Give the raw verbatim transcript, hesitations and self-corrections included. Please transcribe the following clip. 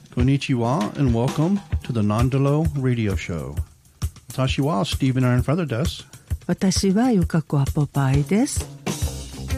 Konnichiwa and welcome to the Nondolo Radio Show. 私はスティーブン・アイロン・フェザーです。 私はゆかこアポパイです。